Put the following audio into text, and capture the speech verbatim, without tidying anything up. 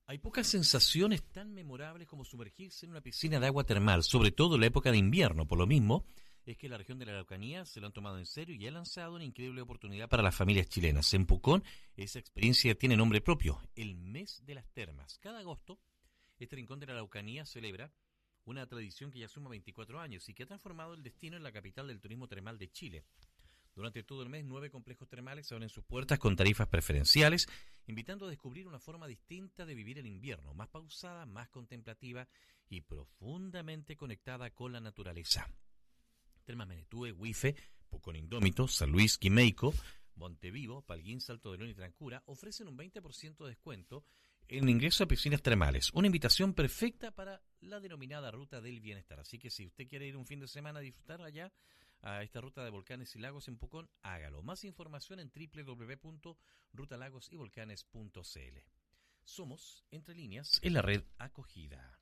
Hay pocas sensaciones tan memorables como sumergirse en una piscina de agua termal, sobre todo en la época de invierno. Por lo mismo, es que la región de la Araucanía se lo han tomado en serio y ha lanzado una increíble oportunidad para las familias chilenas. En Pucón, esa experiencia tiene nombre propio, el Mes de las Termas. Cada agosto, este rincón de la Araucanía celebra una tradición que ya suma veinticuatro años y que ha transformado el destino en la capital del turismo termal de Chile. Durante todo el mes, nueve complejos termales abren sus puertas con tarifas preferenciales, invitando a descubrir una forma distinta de vivir el invierno, más pausada, más contemplativa y profundamente conectada con la naturaleza. Termas Menetúe, Huife, Pucón Indómito, San Luis, Quimeico, Montevivo, Palguín, Salto de León y Trancura ofrecen un veinte por ciento de descuento en ingreso a piscinas termales. Una invitación perfecta para la denominada Ruta del Bienestar. Así que si usted quiere ir un fin de semana a disfrutar allá a esta ruta de volcanes y lagos en Pucón, hágalo. Más información en doble u doble u doble u punto ruta lagos y volcanes punto c l. Somos Entre Líneas en la red Acogida.